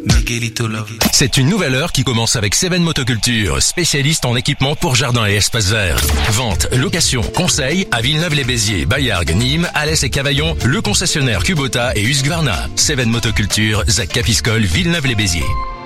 Miguelito Love. C'est une nouvelle heure qui commence avec Seven Motoculture, spécialiste en équipement pour jardin et espaces verts. Vente, location, conseil à Villeneuve-les-Béziers, Bayargues, Nîmes, Alès et Cavaillon, le concessionnaire Kubota et Husqvarna. Seven Motoculture, Zac Capiscol, Villeneuve-les-Béziers.